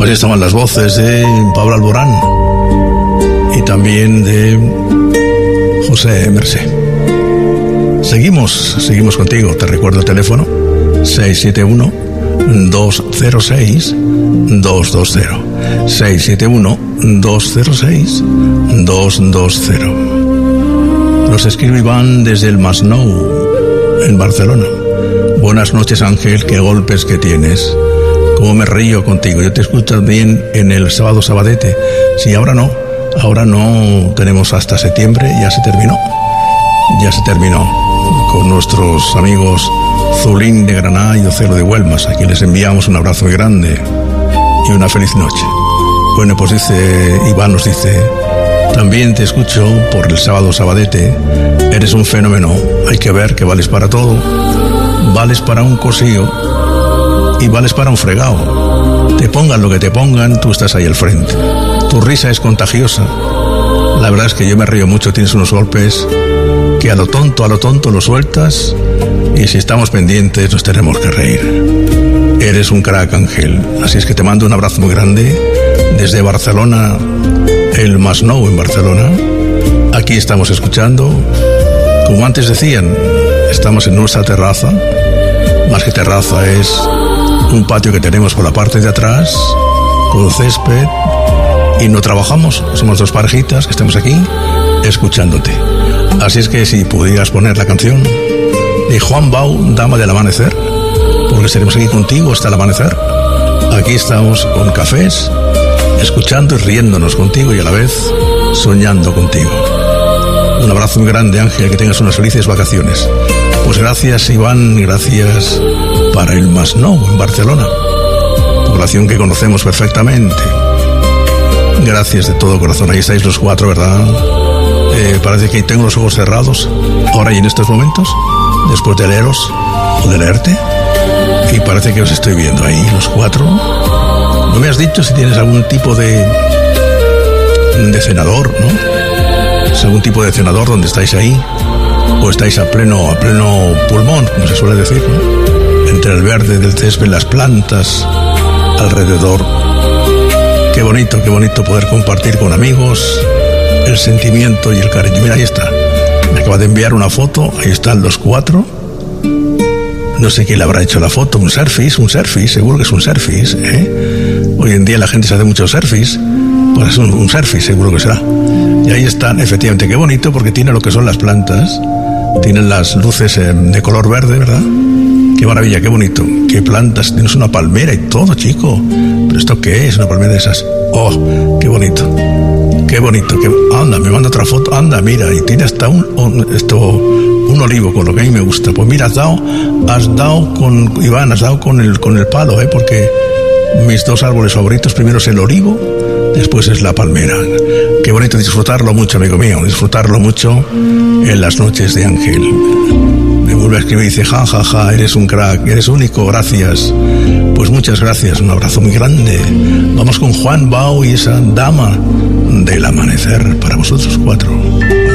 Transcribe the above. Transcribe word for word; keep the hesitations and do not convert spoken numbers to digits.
Pues estaban las voces de Pablo Alborán y también de José Mercé. Seguimos, seguimos contigo. Te recuerdo el teléfono seis siete uno, dos cero seis, dos dos cero. seis siete uno, dos cero seis, dos dos cero. Nos escribe Iván desde el Masnou, en Barcelona. Buenas noches, Ángel, qué golpes que tienes. Cómo me río contigo. Yo te escucho bien en el sábado sabadete. Sí, ahora no. Ahora no tenemos hasta septiembre. Ya se terminó. Ya se terminó. Con nuestros amigos Zulín de Granada y Ocelo de Huelmas, a quienes les enviamos un abrazo muy grande y una feliz noche. Bueno, pues dice Iván, nos dice: también te escucho por el sábado sabadete. Eres un fenómeno. Hay que ver que vales para todo. Vales para un cosío y vales para un fregado. Te pongan lo que te pongan, tú estás ahí al frente. Tu risa es contagiosa. La verdad es que yo me río mucho. Tienes unos golpes que a lo tonto, a lo tonto lo sueltas, y si estamos pendientes nos tenemos que reír. Eres un crack, Ángel. Así es que te mando un abrazo muy grande desde Barcelona, el Masnou en Barcelona. Aquí estamos escuchando, como antes decían, estamos en nuestra terraza. Más que terraza, es un patio que tenemos por la parte de atrás, con césped, y no trabajamos. Somos dos parejitas que estamos aquí escuchándote. Así es que si pudieras poner la canción de Juan Bau, Dama del Amanecer, porque estaremos aquí contigo hasta el amanecer. Aquí estamos con cafés, escuchando y riéndonos contigo y a la vez soñando contigo. Un abrazo muy grande, Ángel, que tengas unas felices vacaciones. Pues gracias, Iván, gracias para el Masnou en Barcelona, población que conocemos perfectamente. Gracias de todo corazón. Ahí estáis los cuatro, ¿verdad? Eh, parece que tengo los ojos cerrados ahora y en estos momentos, después de leeros o de leerte, y parece que os estoy viendo ahí los cuatro. ¿No me has dicho si tienes algún tipo de de cenador, no? ¿Es algún tipo de cenador donde estáis ahí? ¿O estáis a pleno a pleno pulmón, como se suele decir, ¿no? Entre el verde del césped, las plantas alrededor. Qué bonito, qué bonito poder compartir con amigos el sentimiento y el cariño. Mira, ahí está. Me acaba de enviar una foto. Ahí están los cuatro. No sé quién le habrá hecho la foto. Un selfie, un selfie. Seguro que es un selfie, ¿eh? Hoy en día la gente se hace muchos selfies. Pues es un, un selfie, seguro que será. Y ahí están, efectivamente. Qué bonito, porque tiene lo que son las plantas. Tienen las luces eh, de color verde, ¿verdad? Qué maravilla, qué bonito. Qué plantas. Tienes una palmera y todo, chico. ¿Pero esto qué es? Una palmera de esas. Oh, qué bonito. Qué bonito, que anda, me manda otra foto, anda, mira, y tiene hasta un, un esto un olivo, con lo que a mí me gusta. Pues mira, has dado, has dado con Iván, has dado con el con el palo, eh, porque mis dos árboles favoritos, primero es el olivo, después es la palmera. Qué bonito disfrutarlo mucho, amigo mío, disfrutarlo mucho en las noches de Ángel. Me vuelve a escribir y dice: ja, ja, ja, eres un crack, eres único, gracias. Pues muchas gracias, un abrazo muy grande. Vamos con Juan Bau y esa Dama del Amanecer para vosotros cuatro.